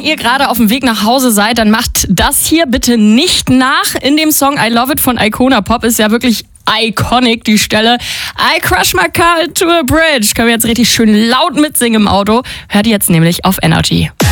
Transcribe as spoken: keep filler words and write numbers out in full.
ihr gerade auf dem Weg nach Hause seid, dann macht das hier bitte nicht nach. In dem Song I Love It von Icona Pop ist ja wirklich iconic die Stelle I crash my car into a bridge. Können wir jetzt richtig schön laut mitsingen im Auto. Hört ihr jetzt nämlich auf Energy.